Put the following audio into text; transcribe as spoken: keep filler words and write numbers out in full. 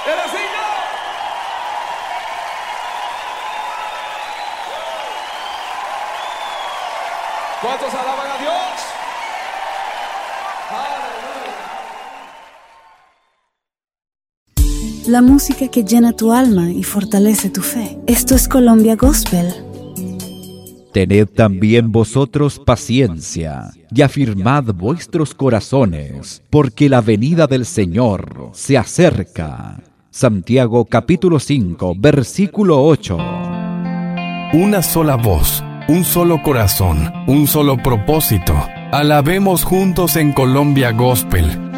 ¡Eres digno! ¿Cuántos alaban a Dios? ¡Aleluya! La música que llena tu alma y fortalece tu fe. Esto es Colombia Gospel. Tened también vosotros paciencia, y afirmad vuestros corazones, porque la venida del Señor se acerca. Santiago capítulo cinco, versículo ocho. Una sola voz, un solo corazón, un solo propósito. Alabemos juntos en Colombia Gospel.